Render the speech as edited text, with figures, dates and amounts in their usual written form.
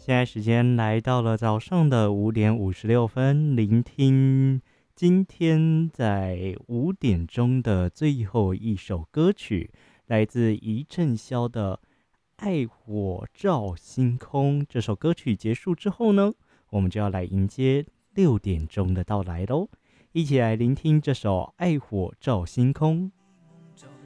现在时间来到了早上的5点56分，聆听今天在5点钟的最后一首歌曲，来自余振霄的《爱火照星空》。这首歌曲结束之后呢，我们就要来迎接6点钟的到来喽，一起来聆听这首《爱火照星空》。